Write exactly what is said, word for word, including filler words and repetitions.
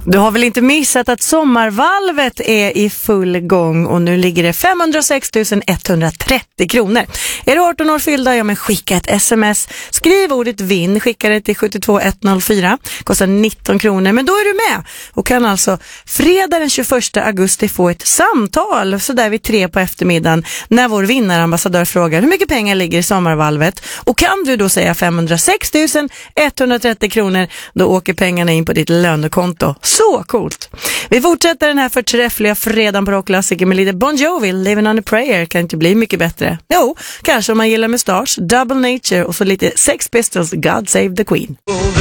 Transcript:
Du har väl inte missat att sommarvalvet är i full gång och nu ligger det femhundrasex tusen etthundratrettio kronor. Är du arton år fyllda, ja men skicka ett sms. Skriv ordet vinn, skicka det till sju två ett noll fyra. Kostar nitton kronor, men då är du med och kan alltså fredag den tjugoförsta augusti få ett samtal så där vid tre på eftermiddagen när vår vinnarambassadör frågar hur mycket pengar ligger i sommarvalvet. Och kan du då säga femhundrasex tusen etthundratrettio kronor, då åker pengarna in på ditt lönekonto. Så coolt! Vi fortsätter den här förträffliga fredagen på rockklassiker med lite Bon Jovi, Living on a Prayer. Kan inte bli mycket bättre. Jo, kanske om man gillar mustasch, Double Nature och så lite Sex Pistols, God Save the Queen.